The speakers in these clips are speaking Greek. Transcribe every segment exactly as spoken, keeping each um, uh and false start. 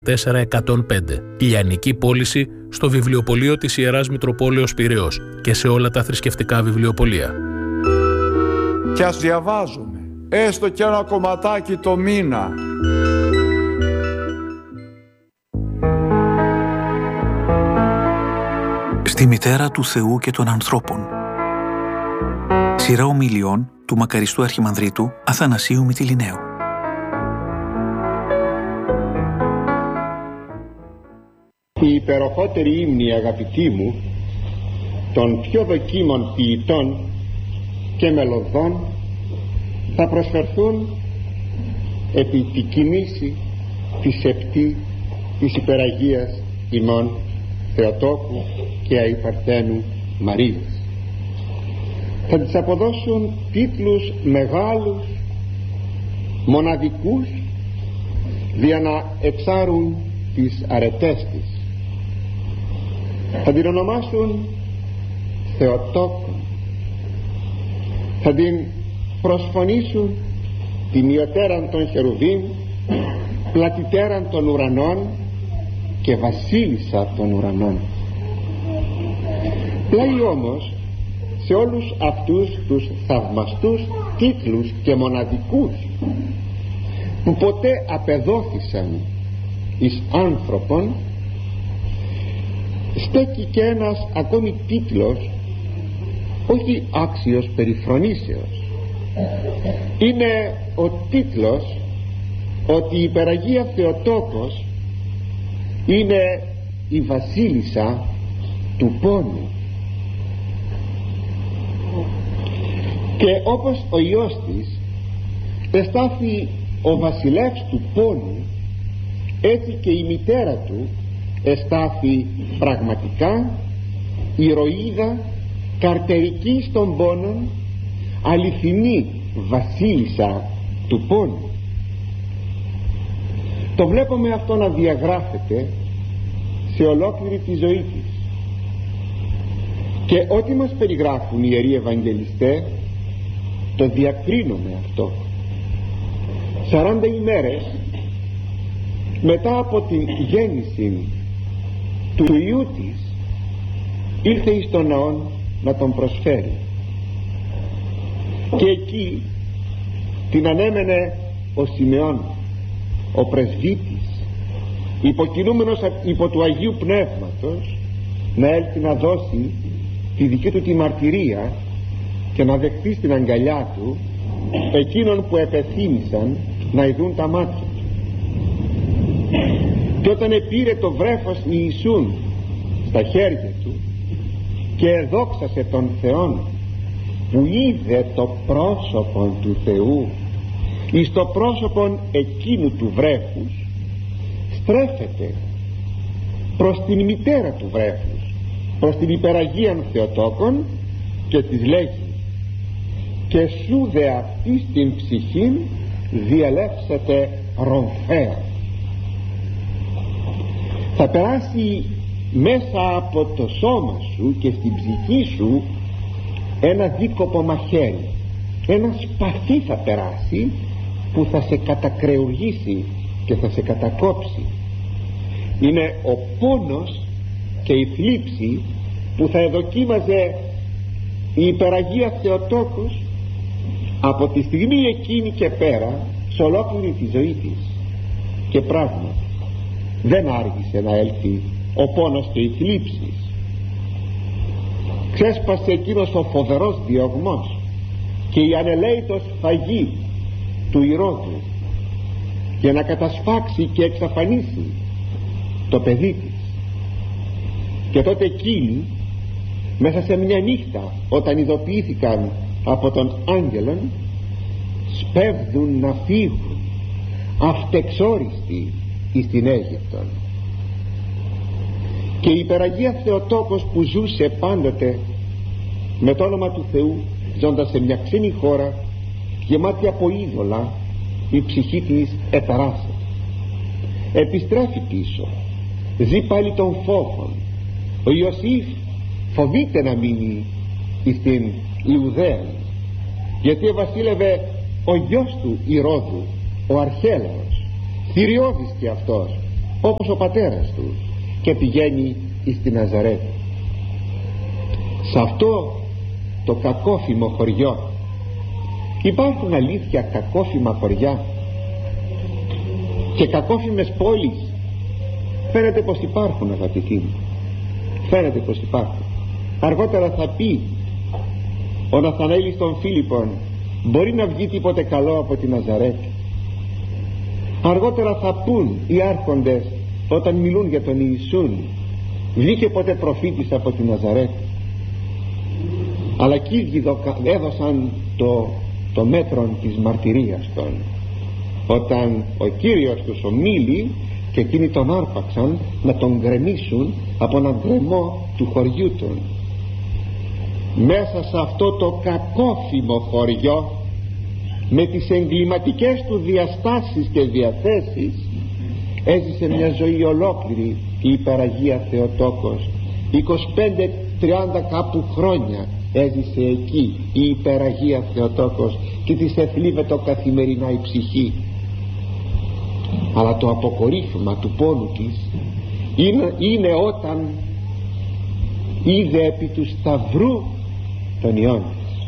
τέσσερα εκατόν πέντε. Λιανική πώληση στο βιβλιοπωλείο της Ιεράς Μητροπόλεως Πειραιώς και σε όλα τα θρησκευτικά βιβλιοπωλεία. Και ας διαβάζουμε, έστω και ένα κομματάκι το μήνα. Στη μητέρα του Θεού και των ανθρώπων. Σειρά ομιλιών του μακαριστού Αρχιμανδρίτου Αθανασίου Μυτιληναίου. Η υπεροχότερη ύμνη, αγαπητοί μου, των πιο δοκίμων ποιητών και μελωδών θα προσφερθούν επί τη κινήση της επτή της υπεραγίας ημών Θεοτόκου και Αϊπαρθένου Μαρίας. Θα της αποδώσουν τίτλους μεγάλους, μοναδικούς, για να εξάρουν τις αρετές της. Θα την ονομάσουν Θεοτόκον. Θα την προσφωνήσουν τη μειωτέραν των χερουβίμ, πλατιτέραν των ουρανών και βασίλισσα των ουρανών. Πλάι όμως σε όλους αυτούς τους θαυμαστούς τίτλους και μοναδικούς που ποτέ απεδόθησαν εις άνθρωπον, στέκει και ένας ακόμη τίτλος, όχι άξιος περιφρονήσεως. Είναι ο τίτλος ότι η υπεραγία Θεοτόκος είναι η βασίλισσα του πόνου. Και όπως ο Υιός της εστάθη ο βασιλεύς του πόνου, έτσι και η μητέρα του εστάθη πραγματικά ηρωίδα καρτερική των πόνων, αληθινή βασίλισσα του πόνου. Το βλέπουμε αυτό να διαγράφεται σε ολόκληρη τη ζωή της. Και ό,τι μας περιγράφουν οι Ιεροί Ευαγγελιστές το διακρίνουμε αυτό. Σαράντα ημέρες μετά από την γέννηση του Υιού της ήρθε εις τον ναό να τον προσφέρει, και εκεί την ανέμενε ο Σιμεών, ο πρεσβύτης, υποκινούμενος υπό του Αγίου Πνεύματος, να έλθει να δώσει τη δική του τη μαρτυρία και να δεχθεί στην αγκαλιά του εκείνων που επεθύμησαν να ειδούν τα μάτια του. Και όταν επήρε το βρέφος Ιησούν στα χέρια του και εδόξασε τον Θεόν, που είδε το πρόσωπο του Θεού εις το πρόσωπο εκείνου του βρέφους, στρέφεται προς την μητέρα του βρέφους, προς την υπεραγίαν Θεοτόκον, και της λέγει: «Και σου δε αυτής την ψυχήν διαλέψετε ρομφαία». Θα περάσει μέσα από το σώμα σου και στην ψυχή σου ένα δίκοπο μαχαίρι, ένα σπαθί θα περάσει που θα σε κατακρεουργήσει και θα σε κατακόψει. Είναι ο πόνος και η θλίψη που θα εδοκίμαζε η υπεραγία Θεοτόκος από τη στιγμή εκείνη και πέρα σε ολόκληρη τη ζωή της. Και πράγματι δεν άργησε να έλθει ο πόνος και η θλίψη. Ξέσπασε εκείνος ο φοβερός διωγμός και η ανελαίητος φαγή του Ηρώδου για να κατασφάξει και εξαφανίσει το παιδί της. Και τότε εκείνοι μέσα σε μια νύχτα, όταν ειδοποιήθηκαν από τον άγγελον, σπέβδουν να φύγουν αυτεξόριστοι εις την Αίγυπτον. Και η υπεραγία Θεοτόκος που ζούσε πάντοτε με το όνομα του Θεού, ζώντας σε μια ξένη χώρα γεμάτη από είδωλα, η ψυχή της εταράσσεται. Επιστρέφει πίσω, ζει πάλι των φόβων. Ο Ιωσήφ φοβείται να μείνει στην Ιουδαία, γιατί βασίλευε ο γιος του Ηρώδου, ο Αρχέλαος, θηριώδης και αυτός, όπως ο πατέρας του, και πηγαίνει στη Ναζαρέτη. Σε αυτό το κακόφημο χωριό υπάρχουν αλήθεια κακόφημα χωριά και κακόφημες πόλεις? Φαίνεται πως υπάρχουν, αγαπητοί μου, φαίνεται πως υπάρχουν. Αργότερα θα πει ο Ναθαναήλης των Φίλιππων, μπορεί να βγει τίποτε καλό από τη Ναζαρέτη. Αργότερα θα πούν οι άρχοντες όταν μιλούν για τον Ιησούν, βγήκε ποτέ προφήτης από τη Ναζαρέτη? Αλλά κι ίδιοι έδωσαν το, το μέτρο της μαρτυρίας των, όταν ο Κύριος τους ομίλη και εκείνοι τον άρπαξαν να τον γκρεμίσουν από έναν γκρεμό του χωριού των. Μέσα σε αυτό το κακόφημο χωριό, με τις εγκληματικές του διαστάσεις και διαθέσεις, έζησε μια ζωή ολόκληρη η υπεραγία Θεοτόκος. είκοσι πέντε τριάντα κάπου χρόνια έζησε εκεί η υπεραγία Θεοτόκος και της εθλίβεται καθημερινά η ψυχή. Αλλά το αποκορύφωμα του πόνου της είναι, είναι όταν είδε επί του σταυρού τον Υιόν της.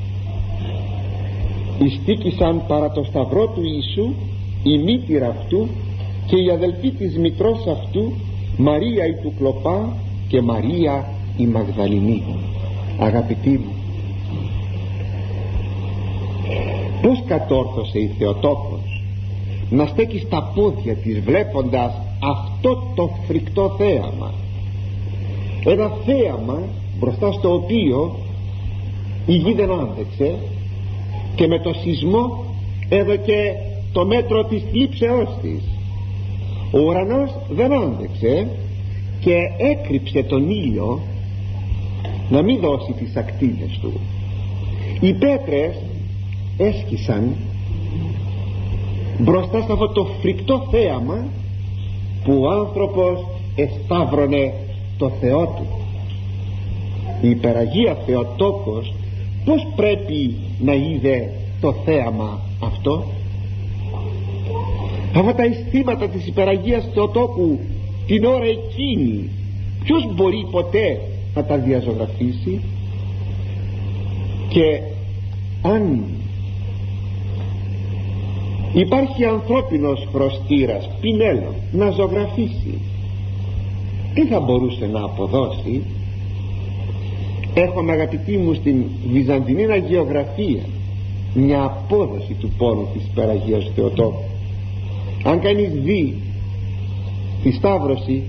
Ιστίκησαν παρά το σταυρό του Ιησού η μήτηρα αυτού και η αδελφή της μητρός αυτού, Μαρία η του Κλοπά και Μαρία η Μαγδαληνή. Αγαπητοί μου, πως κατόρθωσε η Θεοτόκος να στέκει στα πόδια της βλέποντας αυτό το φρικτό θέαμα, ένα θέαμα μπροστά στο οποίο η γη δεν άντεξε και με το σεισμό έδωκε το μέτρο της θλίψεώς της. Ο ουρανός δεν άντεξε και έκρυψε τον ήλιο να μην δώσει τις ακτίνες του. Οι πέτρες έσκησαν μπροστά σε αυτό το φρικτό θέαμα που ο άνθρωπος εσταύρωνε το Θεό του. Η υπεραγία Θεοτόκος πως πρέπει να είδε το θέαμα αυτό? Αυτά τα αισθήματα της υπεραγίας Θεοτόκου την ώρα εκείνη, ποιος μπορεί ποτέ να τα διαζωγραφίσει? Και αν υπάρχει ανθρώπινος χρωστήρας, πινέλο, να ζωγραφίσει, τι θα μπορούσε να αποδώσει? Έχουμε, αγαπητοί μου, στην Βυζαντινή Αγιογραφία μια απόδοση του πόνου της υπεραγίας Θεοτόκου. Αν κανείς δει τη Σταύρωση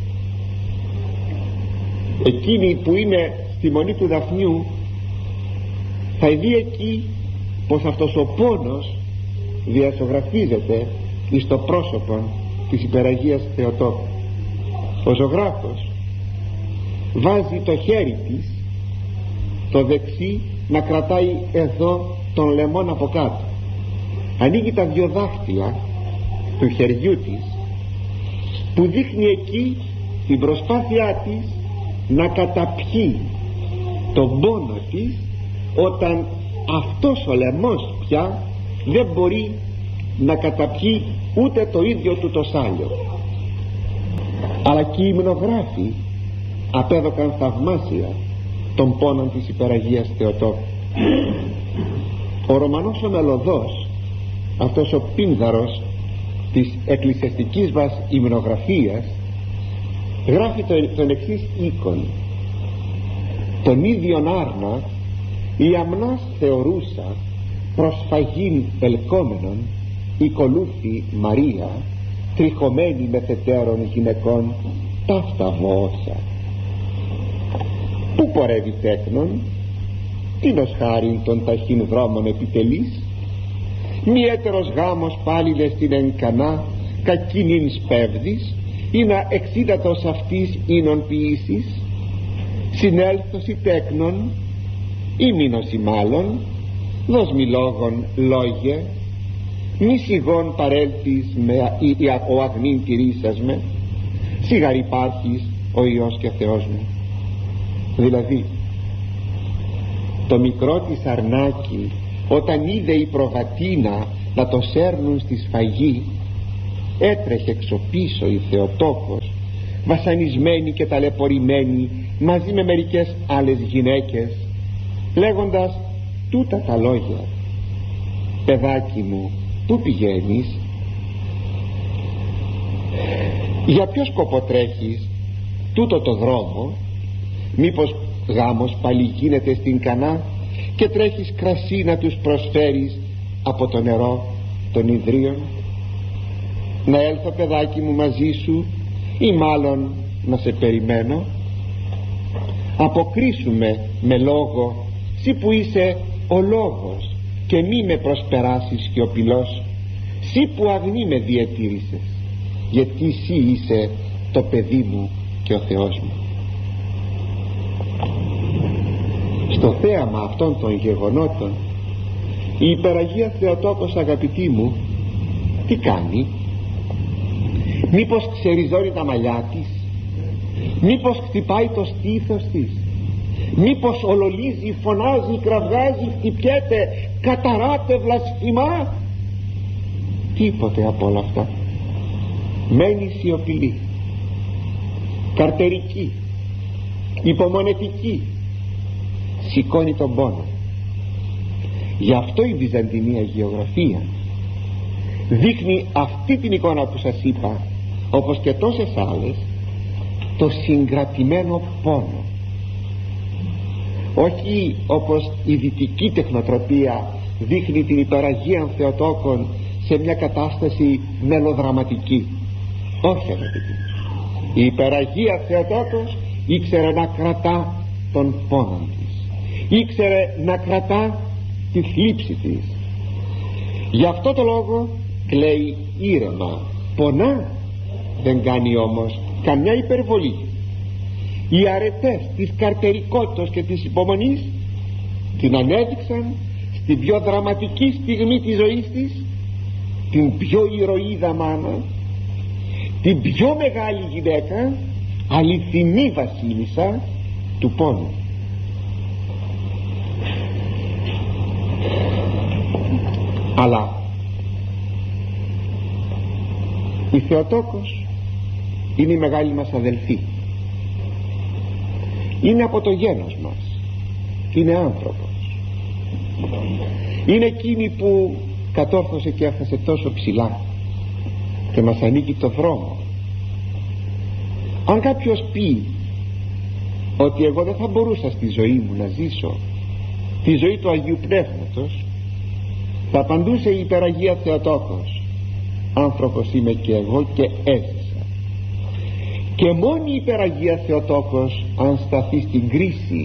εκείνη που είναι στη Μονή του Δαφνιού, θα δει εκεί πως αυτός ο πόνος διασωγραφίζεται εις το πρόσωπο της υπεραγίας Θεοτόκου. Ο ζωγράφος βάζει το χέρι της, το δεξί, να κρατάει εδώ τον λαιμόν από κάτω, ανοίγει τα δυο δάχτυλα του χεριού της, που δείχνει εκεί την προσπάθειά της να καταπιεί τον πόνο της, όταν αυτός ο λαιμός πια δεν μπορεί να καταπιεί ούτε το ίδιο του το σάλιο. Αλλά και οι υμνογράφοι απέδωκαν θαυμάσια των πόνων της υπεραγίας Θεοτόκου. Ο Ρωμανός ο Μελωδός, αυτός ο πίνδαρος της εκκλησιαστικής μας υμνογραφίας, γράφει τον, τον εξής οίκον: τον ίδιον άρνα η αμνάς θεωρούσα προσφαγήν ελκόμενον η κολούθη Μαρία, τριχωμένη με θετέρων γυναικών ταύτα βόωσα. Πού πορεύει τέκνον, τίνος χάριν των ταχύν δρόμων επιτελής, μη έτερος γάμος πάλιλε στην ενκανά κακίνην σπέβδης, ή να εξίδατος αυτής ίνων ποιήσεις, συνέλθωση τέκνον ή μήνωση μάλλον, δώσ' μη λόγων λόγε, μη σιγών παρέλθεις με ο αγνήν τηρήσας με, σιγαρ υπάρχεις ο Υιός και Θεός μου. Δηλαδή το μικρό της αρνάκι, όταν είδε η προβατίνα να το σέρνουν στη σφαγή, έτρεχε εξωπίσω η Θεοτόκος, βασανισμένη και ταλαιπωρημένη μαζί με μερικές άλλες γυναίκες, λέγοντας τούτα τα λόγια: παιδάκι μου, πού πηγαίνεις, για ποιο σκοπό τρέχεις τούτο το δρόμο, μήπως γάμος πάλι γίνεται στην Κανά και τρέχεις κρασί να τους προσφέρεις από το νερό των ιδρύων? Να έλθω, παιδάκι μου, μαζί σου, ή μάλλον να σε περιμένω? Αποκρίσουμε με λόγο, σύ που είσαι ο λόγος, και μη με προσπεράσεις σιωπηλός, σύ που αγνή με διετήρησες, γιατί εσύ είσαι το παιδί μου και ο Θεός μου. Στο θέαμα αυτών των γεγονότων η υπεραγία Θεοτόκος, αγαπητοί μου, τι κάνει? Μήπως ξεριζώνει τα μαλλιά της, μήπως χτυπάει το στήθος της, μήπως ολολίζει, φωνάζει, κραυγάζει, χτυπιέται, καταράται, βλασφημά? Τίποτε από όλα αυτά. Μένει σιωπηλή, καρτερική, υπομονετική, σηκώνει τον πόνο. Γι' αυτό η Βυζαντινή Αγιογραφία δείχνει αυτή την εικόνα που σας είπα, όπως και τόσες άλλες, το συγκρατημένο πόνο. Όχι όπως η δυτική τεχνοτροπία δείχνει την υπεραγία Θεοτόκων σε μια κατάσταση μελοδραματική. Όχι, αγαπητοί. Η υπεραγία Θεοτόκος ήξερε να κρατά τον πόνο της, ήξερε να κρατά τη θλίψη της. Γι' αυτό το λόγο κλαίει ήρεμα, πονά, δεν κάνει όμως καμιά υπερβολή. Οι αρετές της καρτερικότητας και της υπομονής την ανέδειξαν στην πιο δραματική στιγμή της ζωής της, την πιο ηρωίδα μάνα, την πιο μεγάλη γυναίκα, αληθινή βασίλισσα του πόνου. Αλλά η Θεοτόκος είναι η μεγάλη μας αδελφή, είναι από το γένος μας, είναι άνθρωπος, είναι εκείνη που κατόρθωσε και έφτασε τόσο ψηλά και μας ανοίγει το δρόμο. Αν κάποιος πει ότι εγώ δεν θα μπορούσα στη ζωή μου να ζήσω τη ζωή του Αγίου Πνεύματος, θα απαντούσε η υπεραγία Θεοτόκος: άνθρωπος είμαι και εγώ και έζησα. Και μόνη η υπεραγία Θεοτόκος, αν σταθεί στην κρίση,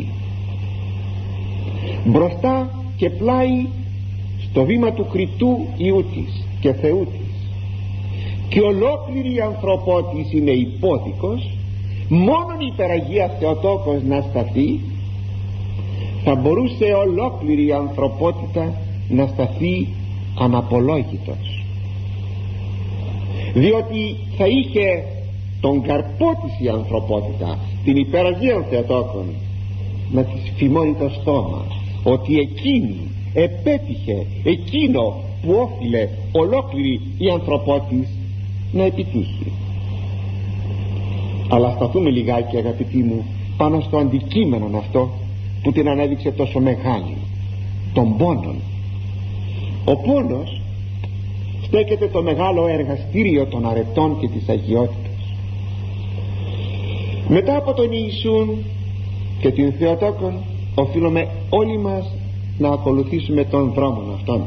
μπροστά και πλάι στο βήμα του κριτού Υιού της και Θεού της, και ολόκληρη η ανθρωπότης είναι υπόδικος, μόνον η υπεραγία Θεοτόκος να σταθεί, θα μπορούσε ολόκληρη η ανθρωπότητα να σταθεί αναπολόγητος, διότι θα είχε τον καρπό της η ανθρωπότητα, την υπεραγία Θεοτόκων, να της φημώνει το στόμα ότι εκείνη επέτυχε εκείνο που όφιλε ολόκληρη η ανθρωπότης να επιτύχει. Αλλά σταθούμε λιγάκι, αγαπητοί μου, πάνω στο αντικείμενο αυτό που την ανέδειξε τόσο μεγάλη, τον πόνον. Ο πόνος στέκεται το μεγάλο εργαστήριο των αρετών και της αγιότητας. Μετά από τον Ιησούν και την Θεοτόκον, οφείλουμε όλοι μας να ακολουθήσουμε τον δρόμο αυτόν.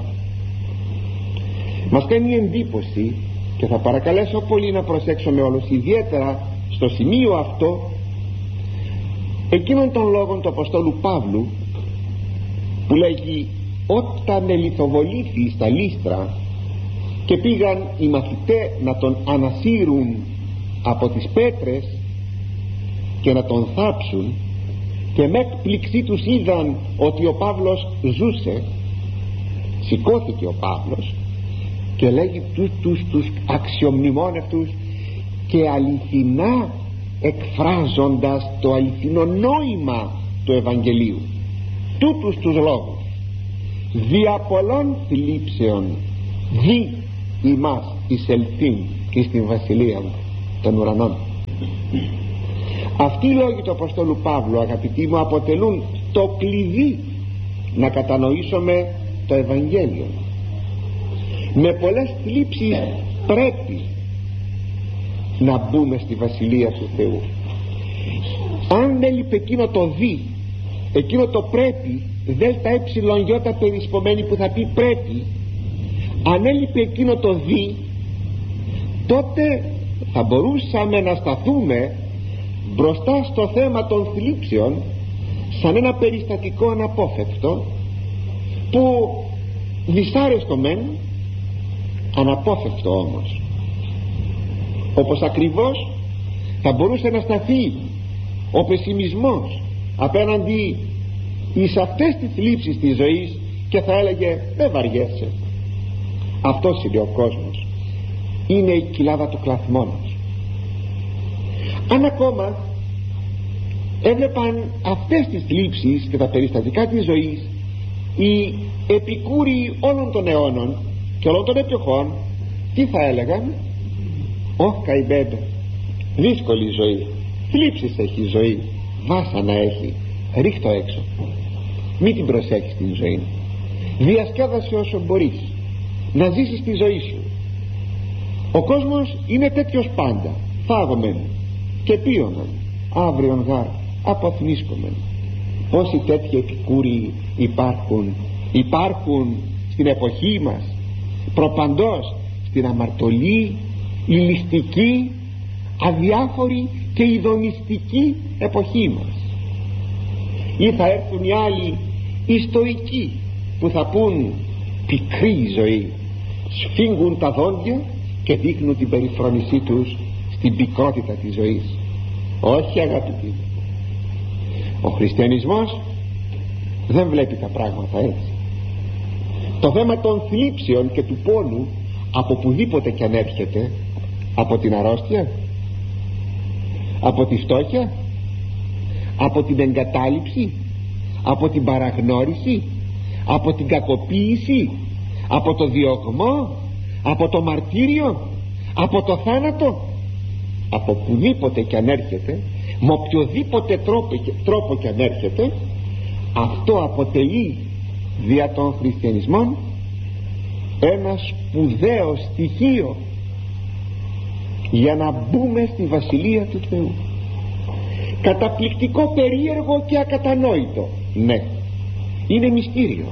Μας κάνει εντύπωση, και θα παρακαλέσω πολύ να προσέξουμε όλους, ιδιαίτερα στο σημείο αυτό, εκείνον των λόγων του Αποστόλου Παύλου που λέγει: όταν ελιθοβολήθη στα Λύστρα και πήγαν οι μαθητές να τον ανασύρουν από τις πέτρες και να τον θάψουν, και με έκπληξή τους είδαν ότι ο Παύλος ζούσε, σηκώθηκε ο Παύλος και λέγει τους, τους, τους αξιομνημόνευτους και αληθινά εκφράζοντας το αληθινό νόημα του Ευαγγελίου, τούτους τους λόγους: δια πολλών θλίψεων δι ημάς εισελθύν και στην βασιλεία των ουρανών. Αυτοί οι λόγοι του Αποστόλου Παύλου, αγαπητοί μου, αποτελούν το κλειδί να κατανοήσουμε το Ευαγγέλιο. Με πολλές θλίψεις πρέπει να μπούμε στη βασιλεία του Θεού. Αν έλειπε εκείνο το δι, εκείνο το πρέπει, δέλτα έψιλον γιώτα περισπομένη που θα πει πρέπει, αν έλειπε εκείνο το δι, τότε θα μπορούσαμε να σταθούμε μπροστά στο θέμα των θλίψεων σαν ένα περιστατικό αναπόφευκτο, που δυσάρεστο μεν, αναπόφευκτο όμως. Όπως ακριβώς θα μπορούσε να σταθεί ο πεσημισμός απέναντι εις αυτές τις θλίψεις της ζωής και θα έλεγε δεν βαριέσαι, αυτός είναι ο κόσμος, είναι η κοιλάδα του κλαθμόνος. Αν ακόμα έβλεπαν αυτές τις θλίψεις και τα περιστατικά της ζωής οι επικούροι όλων των αιώνων και όλων των εποχών, τι θα έλεγαν? Ωχ καημπέμπε, δύσκολη ζωή, θλίψεις έχει η ζωή, βάσανα έχει, ρίχτω έξω, μην την προσέχεις την ζωή, διασκέδασε όσο μπορείς να ζήσεις τη ζωή σου. Ο κόσμος είναι τέτοιος πάντα, φάγομεν και πίωμεν, αύριον γάρ αποθνίσκομεν. Πόσοι τέτοιοι επικούροι υπάρχουν υπάρχουν στην εποχή μας, προπαντός στην αμαρτωλή, ηλιστική, αδιάφορη και ειδονιστική εποχή μας. Ή θα έρθουν οι άλλοι οι στοικοί που θα πούν πικρή ζωή, σφίγγουν τα δόντια και δείχνουν την περιφρόνησή τους στην πικρότητα της ζωής. Όχι αγαπητοί, ο χριστιανισμός δεν βλέπει τα πράγματα έτσι. Το θέμα των θλίψεων και του πόνου, από πουδήποτε κι αν έρχεται, από την αρρώστια, από τη φτώχεια, από την εγκατάλειψη, από την παραγνώριση, από την κακοποίηση, από το διωγμό, από το μαρτύριο, από το θάνατο, από πουδήποτε κι αν έρχεται, με οποιοδήποτε τρόπο, τρόπο κι αν έρχεται, αυτό αποτελεί δια των χριστιανισμών ένα σπουδαίο στοιχείο για να μπούμε στη βασιλεία του Θεού. Καταπληκτικό, περίεργο και ακατανόητο, ναι, είναι μυστήριο,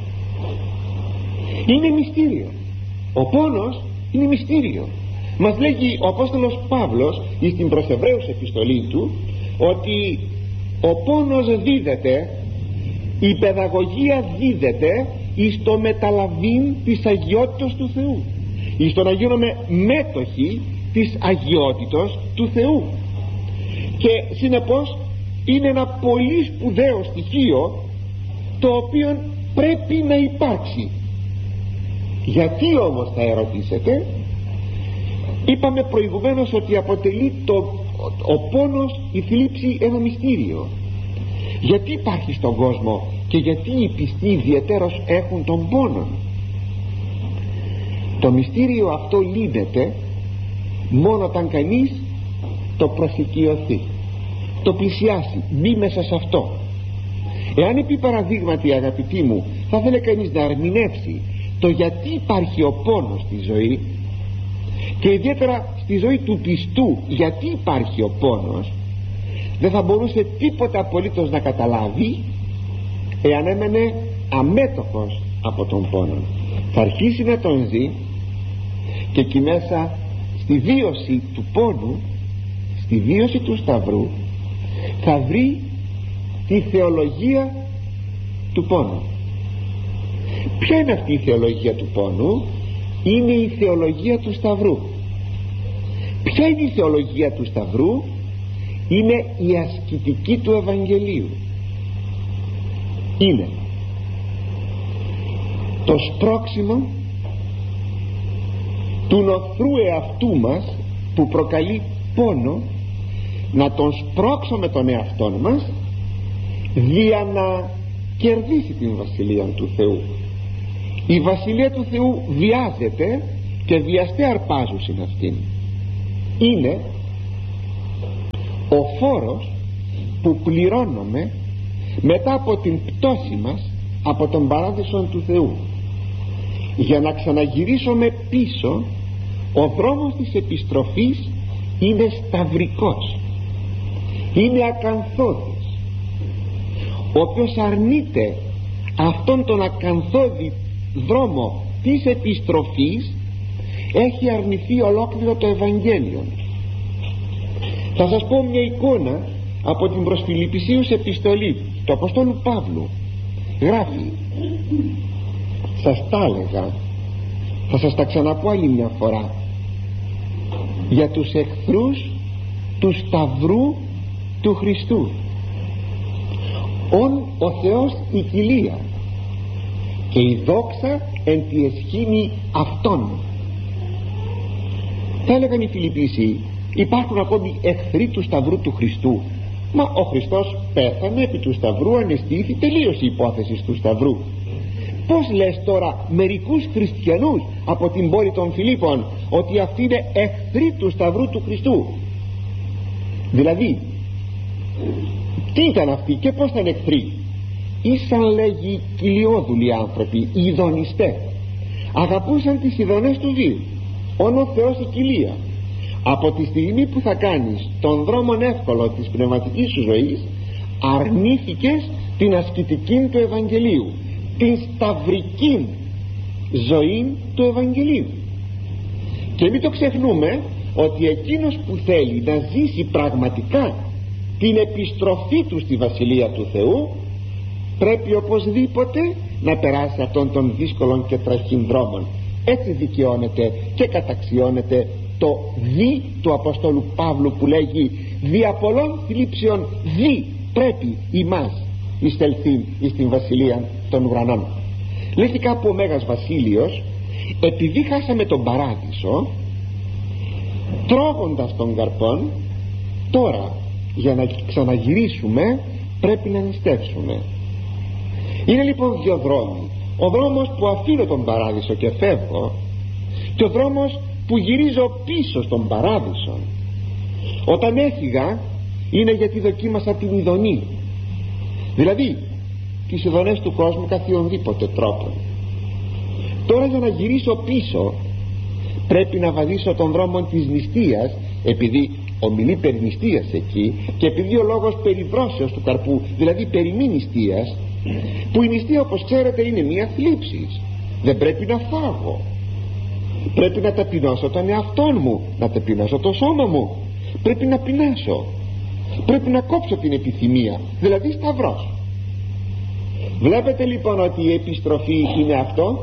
είναι μυστήριο. Ο πόνος είναι μυστήριο. Μας λέγει ο Απόστολος Παύλος στην προς Εβραίους επιστολή του ότι ο πόνος δίδεται, η παιδαγωγία δίδεται εις το μεταλαβήν της αγιότητος του Θεού, εις το να γίνουμε μέτοχοι της αγιότητος του Θεού. Και συνεπώς είναι ένα πολύ σπουδαίο στοιχείο το οποίο πρέπει να υπάρξει. Γιατί όμως, θα ερωτήσετε? Είπαμε προηγουμένως ότι αποτελεί το, ο πόνος, η θλίψη, ένα μυστήριο. Γιατί υπάρχει στον κόσμο και γιατί οι πιστοί ιδιαιτέρως έχουν τον πόνο? Το μυστήριο αυτό λύνεται μόνο όταν κανείς το προσοικειωθεί, το πλησιάσει, μπει μέσα σε αυτό. Εάν επί παραδείγματι, αγαπητοί μου, θα ήθελε κανείς να ερμηνεύσει το γιατί υπάρχει ο πόνος στη ζωή, και ιδιαίτερα στη ζωή του πιστού γιατί υπάρχει ο πόνος, δεν θα μπορούσε τίποτα απολύτως να καταλάβει εάν έμενε αμέτωχος από τον πόνο. Θα αρχίσει να τον ζει και εκεί μέσα στη βίωση του πόνου, στη βίωση του Σταυρού, θα βρει τη θεολογία του πόνου. Ποια είναι αυτή η θεολογία του πόνου? Είναι η θεολογία του Σταυρού. Ποια είναι η θεολογία του Σταυρού? Είναι η ασκητική του Ευαγγελίου. Είναι το σπρώξιμο του νοθρού εαυτού μας που προκαλεί πόνο, να τον σπρώξουμε τον εαυτόν μας για να κερδίσει την βασιλεία του Θεού. Η βασιλεία του Θεού βιάζεται και βιαστέ αρπάζουν αυτήν. είναι ο φόρος που πληρώνουμε μετά από την πτώση μας από τον παράδεισο του Θεού. Για να ξαναγυρίσουμε πίσω, ο δρόμος της επιστροφής είναι σταυρικός, είναι ακανθώδης. Ο οποίος αρνείται αυτόν τον ακανθώδη δρόμο της επιστροφής έχει αρνηθεί ολόκληρο το Ευαγγέλιο. Θα σας πω μια εικόνα από την προς Φιλιππισίους επιστολή του Αποστόλου Παύλου. Γράφει, σας τα έλεγα, θα σας τα ξαναπώ άλλη μια φορά, για τους εχθρούς του σταυρού του Χριστού. «Ον ο Θεός η κοιλία και η δόξα εν τη εσχήνη αυτών». Θα έλεγαν οι Φιλιππίσιοι, υπάρχουν ακόμη εχθροί του σταυρού του Χριστού. Μα ο Χριστός πέθανε επί του σταυρού, ανεστήθη, τελείωσε η υπόθεση του σταυρού. Πώς λες τώρα μερικούς χριστιανούς από την πόλη των Φιλίππων ότι αυτοί είναι εχθροί του σταυρού του Χριστού? Δηλαδή, τι ήταν αυτοί και πώς ήταν εχθροί? Ήσαν, λέγει, κοιλιόδουλοι άνθρωποι, ειδονιστές. Αγαπούσαν τις ειδονές του βίου. Όν ο Θεός η κοιλία. Από τη στιγμή που θα κάνεις τον δρόμο εύκολο της πνευματικής σου ζωής, αρνήθηκες την ασκητική του Ευαγγελίου, την σταυρική ζωή του Ευαγγελίου. Και μην το ξεχνούμε ότι εκείνος που θέλει να ζήσει πραγματικά την επιστροφή του στη Βασιλεία του Θεού, πρέπει οπωσδήποτε να περάσει αυτών των δύσκολων και τραχήν δρόμων. Έτσι δικαιώνεται και καταξιώνεται το δι του Αποστόλου Παύλου που λέγει, δια πολλών θλίψεων δι πρέπει ημάς εισελθήν εις την Βασιλεία των ουρανών. Λέγει κάπου ο Μέγας Βασίλειος, επειδή χάσαμε τον παράδεισο τρώγοντας τον καρπόν, τώρα για να ξαναγυρίσουμε πρέπει να νηστεύσουμε. Είναι λοιπόν δύο δρόμοι. Ο δρόμος που αφήνω τον παράδεισο και φεύγω, και ο δρόμος που γυρίζω πίσω στον παράδεισο. Όταν έφυγα είναι γιατί δοκίμασα την ειδονή, δηλαδή τις ειδονές του κόσμου καθιονδήποτε τρόπο. Τώρα για να γυρίσω πίσω πρέπει να βαδίσω τον δρόμο της νηστείας, επειδή ομιλεί περί νηστείας εκεί και επειδή ο λόγος περί δρόσεως του καρπού, δηλαδή περί μη νηστείας, που η νηστεία όπως ξέρετε είναι μία θλίψη. Δεν πρέπει να φάγω, πρέπει να ταπεινώσω τον εαυτό μου, να ταπεινώσω το σώμα μου, πρέπει να πεινάσω, πρέπει να κόψω την επιθυμία, δηλαδή σταυρός. Βλέπετε λοιπόν ότι η επιστροφή είναι αυτό.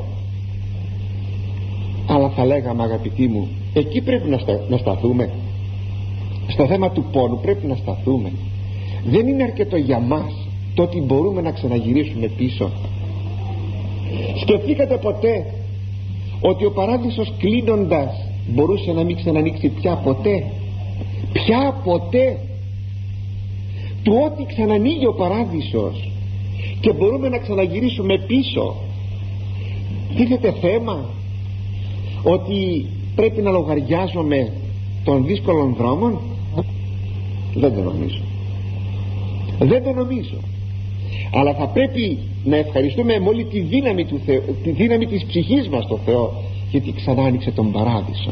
Αλλά θα λέγαμε, αγαπητοί μου, εκεί πρέπει να, στα, να σταθούμε. Στο θέμα του πόνου πρέπει να σταθούμε. Δεν είναι αρκετό για μας το ότι μπορούμε να ξαναγυρίσουμε πίσω. Σκεφτήκατε ποτέ ότι ο παράδεισος κλείνοντας μπορούσε να μην ξανανοίξει πια ποτέ? Πια ποτέ. Του ότι ξανανοίγει ο παράδεισος και μπορούμε να ξαναγυρίσουμε πίσω, τίθεται θέμα ότι πρέπει να λογαριάζουμε των δύσκολων δρόμων? Δεν το νομίζω, δεν το νομίζω. Αλλά θα πρέπει να ευχαριστούμε με όλη τη δύναμη, του Θεού, τη δύναμη της ψυχής μας το Θεό, γιατί ξανά άνοιξε τον παράδεισο.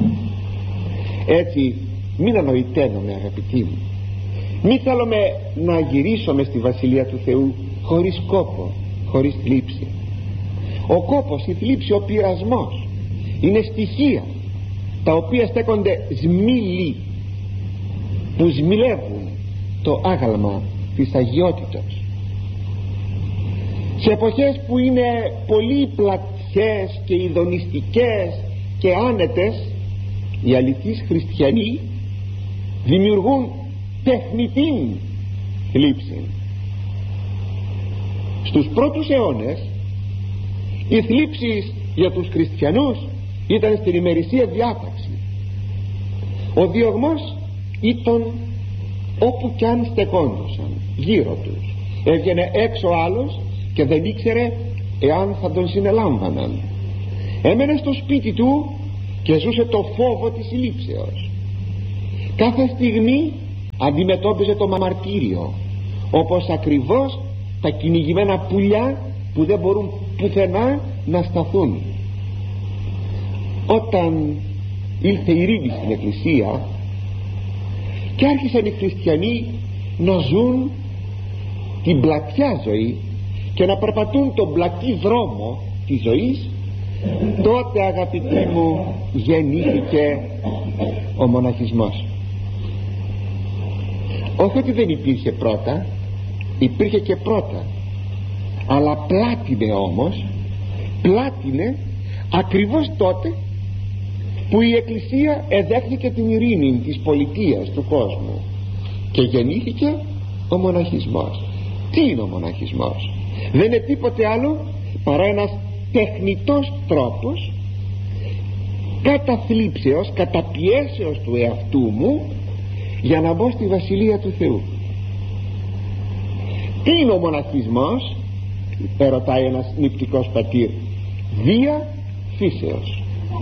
Έτσι μην ανοητεύομαι, αγαπητοί μου, μην θέλουμε να γυρίσουμε στη Βασιλεία του Θεού χωρίς κόπο, χωρίς θλίψη. Ο κόπος, η θλίψη, ο πειρασμός είναι στοιχεία τα οποία στέκονται σμήλοι που σμιλεύουν το άγαλμα της αγιότητος. Σε εποχές που είναι πολύ πλατιές και ειδονιστικές και άνετες, οι αληθείς χριστιανοί δημιουργούν τεχνητήν θλίψη. Στους πρώτους αιώνες οι θλίψεις για τους χριστιανούς ήταν στην ημερησία διάταξη. Ο διωγμός ήταν όπου κι αν στεκόντουσαν γύρω τους. Έβγαινε έξω άλλος και δεν ήξερε εάν θα τον συνελάμβαναν. Έμενε στο σπίτι του και ζούσε το φόβο της συλλήψεως. Κάθε στιγμή αντιμετώπιζε το μαρτύριο, όπως ακριβώς τα κυνηγημένα πουλιά που δεν μπορούν πουθενά να σταθούν. Όταν ήλθε η ειρήνη στην Εκκλησία και άρχισαν οι χριστιανοί να ζουν την πλατιά ζωή και να περπατούν τον πλατή δρόμο της ζωής, τότε, αγαπητοί μου, γεννήθηκε ο μοναχισμός. Όχι ότι δεν υπήρχε πρώτα, υπήρχε και πρώτα, αλλά πλάτινε όμως, πλάτινε ακριβώς τότε που η Εκκλησία εδέχθηκε την ειρήνη της πολιτείας του κόσμου και γεννήθηκε ο μοναχισμός. Τι είναι ο μοναχισμός? Δεν είναι τίποτε άλλο παρά ένας τεχνητός τρόπος καταθλίψεως, καταπιέσεως του εαυτού μου για να μπω στη Βασιλεία του Θεού. Τι είναι ο μοναχισμός? Ερωτάει ένας νηπτικός πατήρ. Δια φύσεως.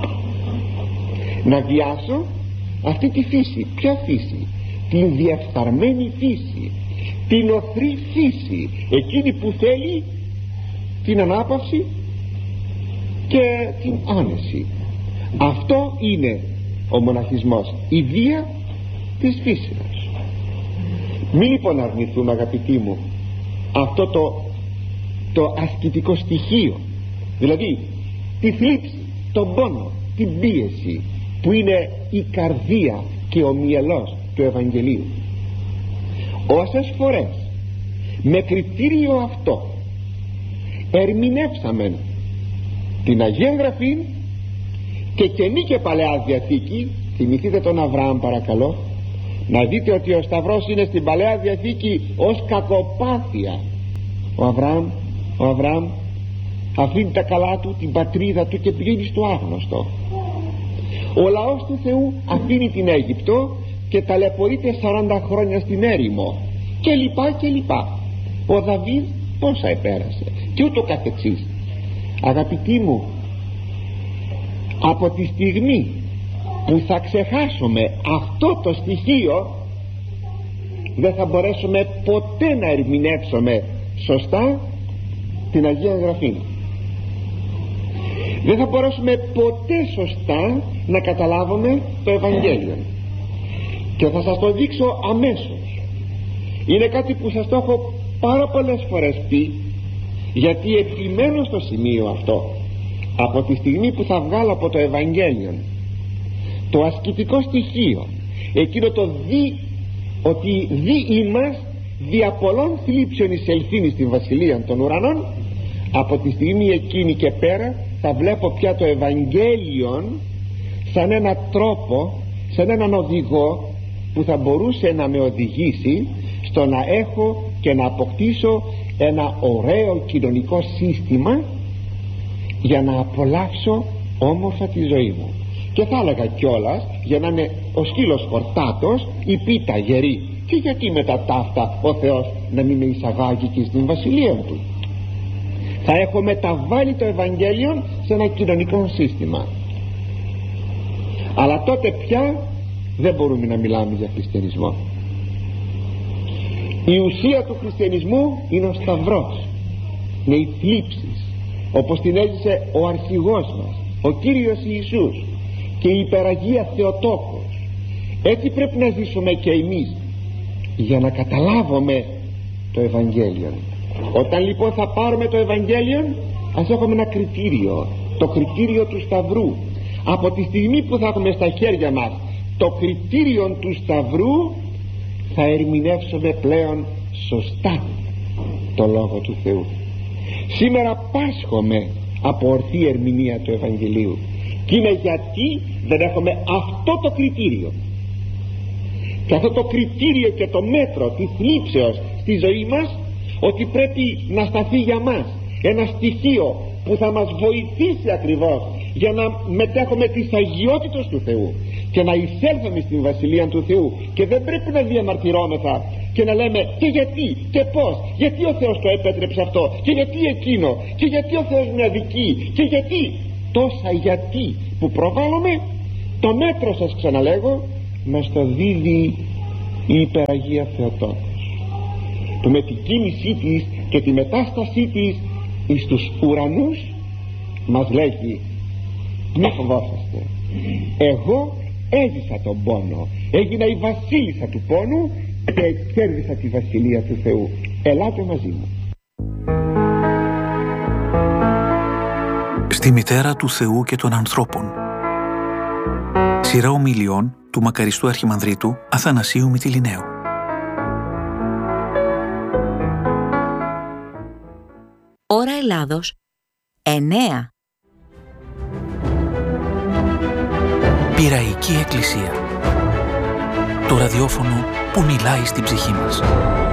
Να βιάσω αυτή τη φύση. Ποια φύση? Την διεφθαρμένη φύση, την οθρή φύση, εκείνη που θέλει την ανάπαυση και την άνεση. Αυτό είναι ο μοναχισμός, η βία της φύσεως. Μην λοιπόν αρνηθούμε, αγαπητοί μου, αυτό το, το ασκητικό στοιχείο, δηλαδή τη θλίψη, τον πόνο, την πίεση που είναι η καρδία και ο μυελός του Ευαγγελίου. Όσες φορές με κριτήριο αυτό ερμηνεύσαμε την Αγία Γραφή και Καινή και Παλαιά Διαθήκη, θυμηθείτε τον Αβραάμ παρακαλώ, να δείτε ότι ο Σταυρός είναι στην Παλαιά Διαθήκη ως κακοπάθεια. Ο Αβραάμ, ο Αβραάμ αφήνει τα καλά του, την πατρίδα του και πηγαίνει στο άγνωστο. Ο λαός του Θεού αφήνει την Αίγυπτο και ταλαιπωρείται σαράντα χρόνια στην έρημο και λοιπά και λοιπά. Ο Δαβίδ πόσα επέρασε και ούτω καθεξής. Αγαπητοί μου, από τη στιγμή που θα ξεχάσουμε αυτό το στοιχείο, δεν θα μπορέσουμε ποτέ να ερμηνεύσουμε σωστά την Αγία Γραφή. Δεν θα μπορέσουμε ποτέ σωστά να καταλάβουμε το Ευαγγέλιο. Και θα σας το δείξω αμέσως. Είναι κάτι που σας το έχω πάρα πολλές φορές πει, γιατί επιμένω στο σημείο αυτό. Από τη στιγμή που θα βγάλω από το Ευαγγέλιο το ασκητικό στοιχείο, εκείνο το δι, ότι δι ημάς δια πολλών θλίψεων εισελθύνει στην Βασιλεία των Ουρανών, από τη στιγμή εκείνη και πέρα θα βλέπω πια το Ευαγγέλιο σαν ένα τρόπο, σαν έναν οδηγό που θα μπορούσε να με οδηγήσει στο να έχω και να αποκτήσω ένα ωραίο κοινωνικό σύστημα για να απολαύσω όμορφα τη ζωή μου. Και θα έλεγα κιόλας, για να είναι ο σκύλος χορτάτος, η πίτα γερή. Και γιατί μετά ταύτα ο Θεός να μην με εισαγάγει και στην Βασιλεία του? Θα έχω μεταβάλει το Ευαγγέλιο σε ένα κοινωνικό σύστημα. Αλλά τότε πια δεν μπορούμε να μιλάμε για χριστιανισμό. Η ουσία του χριστιανισμού είναι ο Σταυρός, είναι οι θλίψεις, όπως την έζησε ο αρχηγός μας, ο Κύριος Ιησούς και η υπεραγία Θεοτόκος. Έτσι πρέπει να ζήσουμε και εμείς για να καταλάβουμε το Ευαγγέλιο. Όταν λοιπόν θα πάρουμε το Ευαγγέλιο, ας έχουμε ένα κριτήριο, το κριτήριο του Σταυρού. Από τη στιγμή που θα έχουμε στα χέρια μας το κριτήριο του Σταυρού, θα ερμηνεύσουμε πλέον σωστά το Λόγο του Θεού. Σήμερα πάσχομαι από ορθή ερμηνεία του Ευαγγελίου, και είναι γιατί δεν έχουμε αυτό το κριτήριο. Και αυτό το κριτήριο και το μέτρο της θλίψεως στη ζωή μας, ότι πρέπει να σταθεί για μας ένα στοιχείο που θα μας βοηθήσει ακριβώς για να μετέχουμε τις αγιότητες του Θεού και να εισέλθουμε στην Βασιλεία του Θεού. Και δεν πρέπει να διαμαρτυρόμεθα και να λέμε και γιατί και πως, γιατί ο Θεός το επέτρεψε αυτό και γιατί εκείνο και γιατί ο Θεός με αδικεί και γιατί, τόσα γιατί που προβάλλουμε. Το μέτρο, σας ξαναλέγω, μας το δίδει η Υπεραγία Θεοτόκος, που με την κίνησή της και τη μετάστασή της εις τους ουρανούς μας λέγει: μη φοβόσαστε, εγώ έζησα τον πόνο, έγινα η βασίλισσα του πόνου και κέρδισα τη βασιλεία του Θεού. Ελάτε μαζί μου. Στη μητέρα του Θεού και των ανθρώπων. Σειρά ομιλιών του μακαριστού Αρχιμανδρίτου Αθανασίου Μυτιληναίου. Ώρα Ελλάδος εννέα. Πειραϊκή Εκκλησία. Το ραδιόφωνο που μιλάει στην ψυχή μας.